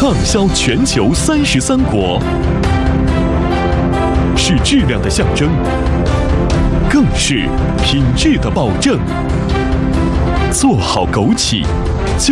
畅销全球33国，是质量的象征，更是品质的保证。做好枸杞，